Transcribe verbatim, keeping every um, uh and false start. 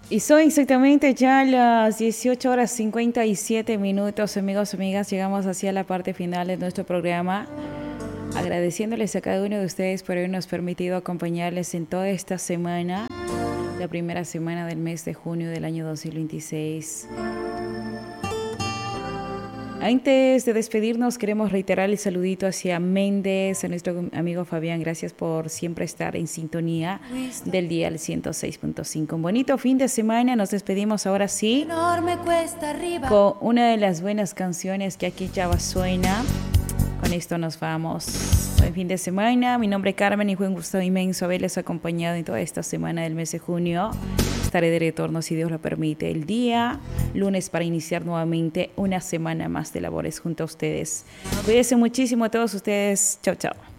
Y son exactamente ya las dieciocho horas cincuenta y siete minutos, amigos, amigas. Llegamos hacia la parte final de nuestro programa. Agradeciéndoles a cada uno de ustedes por habernos permitido acompañarles en toda esta semana, la primera semana del mes de junio del año dos mil veintiséis. Antes de despedirnos, queremos reiterar el saludito hacia Méndez, a nuestro amigo Fabián. Gracias por siempre estar en sintonía del día al ciento seis punto cinco. Un bonito fin de semana. Nos despedimos ahora sí con una de las buenas canciones que aquí ya suena. Con esto nos vamos. Buen fin de semana. Mi nombre es Carmen y fue un gusto inmenso haberles acompañado en toda esta semana del mes de junio. Estaré de retorno, si Dios lo permite, el día lunes para iniciar nuevamente una semana más de labores junto a ustedes. Cuídense muchísimo a todos ustedes. Chao, chao.